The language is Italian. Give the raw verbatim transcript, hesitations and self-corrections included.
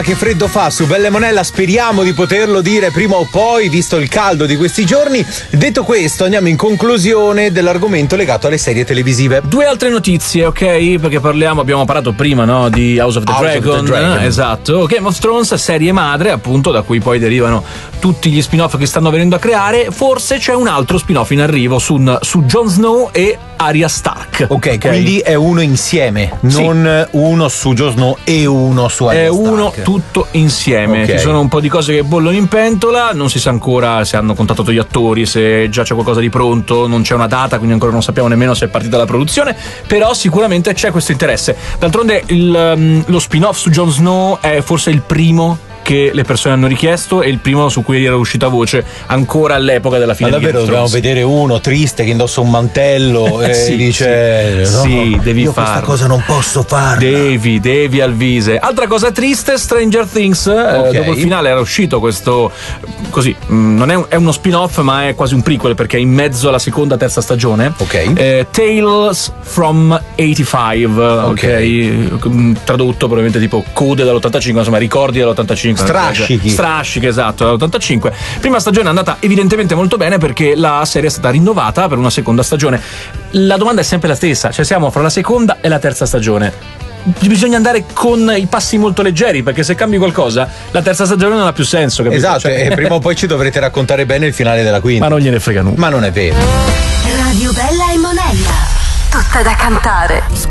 Che freddo fa su Bella e Monella, speriamo di poterlo dire prima o poi, visto il caldo di questi giorni. Detto questo, andiamo in conclusione dell'argomento legato alle serie televisive. Due altre notizie, ok? Perché parliamo, abbiamo parlato prima, no? Di House of the, House Dragon, of the Dragon. Esatto. Game of Thrones, serie madre, appunto, da cui poi derivano tutti gli spin-off che stanno venendo a creare. Forse c'è un altro spin-off in arrivo su, su Jon Snow e Arya Stark. Ok, okay. Quindi è uno insieme, sì. non uno su Jon Snow e uno su Arya È Stark. uno tutto insieme. Okay. Ci sono un po' di cose che bollono in pentola, non si sa ancora se hanno contattato gli attori, se già c'è qualcosa di pronto, non c'è una data, quindi ancora non sappiamo nemmeno se è partita la produzione, però sicuramente c'è questo interesse. D'altronde il, um, lo spin-off su Jon Snow è forse il primo che le persone hanno richiesto e il primo su cui era uscita voce ancora all'epoca della fine. Ma davvero di dobbiamo vedere uno triste che indossa un mantello e sì, dice sì, no, sì, devi io farlo. questa cosa non posso farla. Devi, devi Alvise. Altra cosa triste, Stranger Things, okay. eh, dopo il finale era uscito questo così, mh, non è, un, è uno spin-off ma è quasi un prequel perché è in mezzo alla seconda terza stagione. Ok. Eh, Tales from ottantacinque, ok, okay. Tradotto probabilmente tipo code dall'ottantacinque, insomma ricordi dall'ottantacinque. Strascichi. Strascichi, esatto, dall'ottantacinque. Prima stagione è andata evidentemente molto bene perché la serie è stata rinnovata per una seconda stagione. La domanda è sempre la stessa, cioè siamo fra la seconda e la terza stagione. Bisogna andare con i passi molto leggeri perché se cambi qualcosa la terza stagione non ha più senso, capito? Esatto, cioè... e prima o poi ci dovrete raccontare bene il finale della quinta. Ma non gliene frega nulla. Ma non è vero. Radio Bella e Monella, tutta da cantare.